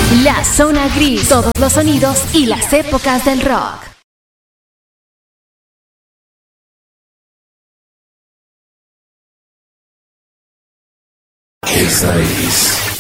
La Zona Gris, todos los sonidos y las épocas del rock. Esa es